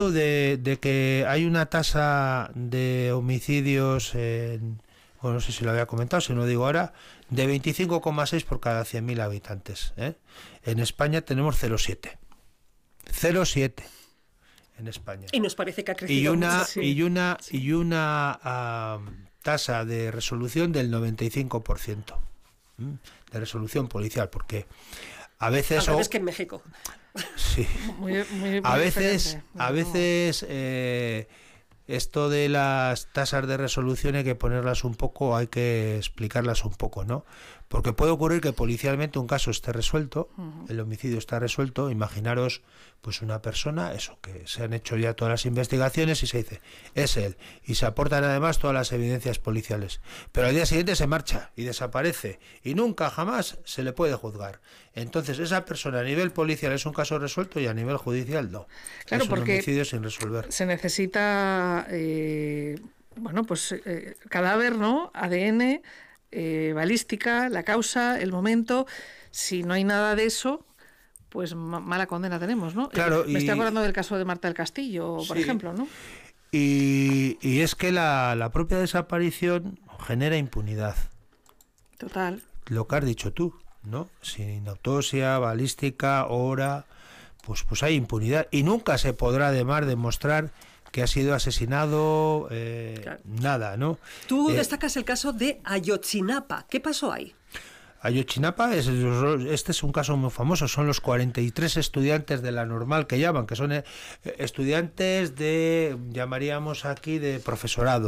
de que hay una tasa de homicidios, bueno, no sé si lo había comentado, si no lo digo ahora, de 25,6 por cada 100.000 habitantes. En España tenemos 0,7. 0,7 en España. Y nos parece que ha crecido mucho. Y una tasa de resolución del 95%. De resolución policial, porque a veces... Al revés que en México. Sí. A veces esto de las tasas de resolución hay que ponerlas un poco, hay que explicarlas un poco, ¿no? Porque puede ocurrir que policialmente un caso esté resuelto, el homicidio está resuelto, imaginaros pues una persona, eso, que se han hecho ya todas las investigaciones y se dice, es él, y se aportan además todas las evidencias policiales, pero al día siguiente se marcha y desaparece y nunca jamás se le puede juzgar. Entonces esa persona a nivel policial es un caso resuelto y a nivel judicial no. Claro, es un porque homicidio sin resolver. se necesita cadáver, ¿no? ADN, balística, la causa, el momento. Si no hay nada de eso, pues mala condena tenemos, ¿no? Claro, me estoy acordando del caso de Marta del Castillo, por ejemplo, ¿no? Y es que la propia desaparición genera impunidad. Total. Lo que has dicho tú, ¿no? Sin autopsia, balística, hora, pues hay impunidad. Y nunca se podrá además demostrar que ha sido asesinado, claro. Nada, ¿no? Tú destacas el caso de Ayotzinapa. ¿Qué pasó ahí? Ayotzinapa, este es un caso muy famoso, son los 43 estudiantes de la normal que llaman, que son estudiantes de, llamaríamos aquí, de profesorado.